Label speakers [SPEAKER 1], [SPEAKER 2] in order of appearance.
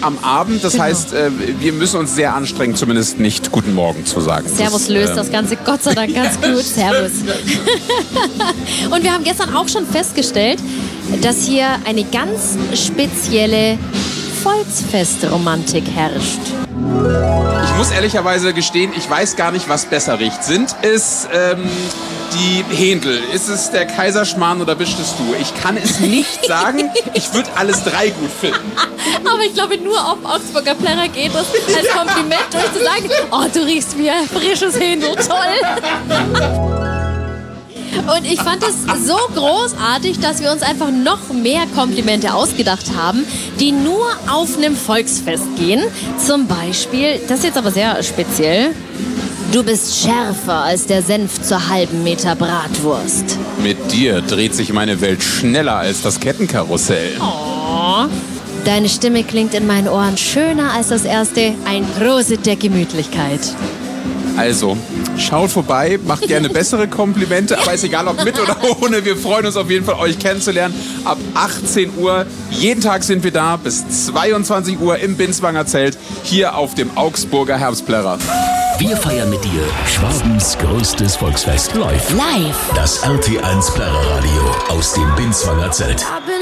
[SPEAKER 1] am Abend. Das heißt, wir müssen uns sehr anstrengen, zumindest nicht Guten Morgen zu sagen.
[SPEAKER 2] Servus löst das Ganze Gott sei Dank ganz gut. Servus. Und wir haben gestern auch schon festgestellt, dass hier eine ganz spezielle Volksfestromantik herrscht.
[SPEAKER 1] Ich muss ehrlicherweise gestehen, ich weiß gar nicht, was besser riecht. Sind es die Händel? Ist es der Kaiserschmarrn oder bist es du? Ich kann es nicht sagen. Ich würde alles drei gut finden.
[SPEAKER 2] Aber ich glaube, nur auf Augsburger Plärrer geht es als Kompliment durchzusagen, oh, du riechst wie ein frisches Händel, toll. Und ich fand es so großartig, dass wir uns einfach noch mehr Komplimente ausgedacht haben, die nur auf einem Volksfest gehen. Zum Beispiel, das ist jetzt aber sehr speziell, du bist schärfer als der Senf zur halben Meter Bratwurst.
[SPEAKER 1] Mit dir dreht sich meine Welt schneller als das Kettenkarussell.
[SPEAKER 2] Oh. Deine Stimme klingt in meinen Ohren schöner als das erste, ein Prosit der Gemütlichkeit.
[SPEAKER 1] Also, schaut vorbei, macht gerne bessere Komplimente, aber ist egal, ob mit oder ohne. Wir freuen uns auf jeden Fall, euch kennenzulernen. Ab 18 Uhr, jeden Tag sind wir da, bis 22 Uhr im Binswanger Zelt, hier auf dem Augsburger Herbstplärrer.
[SPEAKER 3] Wir feiern mit dir Schwabens größtes Volksfest live.
[SPEAKER 2] Live.
[SPEAKER 3] Das RT1 Plärrer Radio aus dem Binswanger Zelt.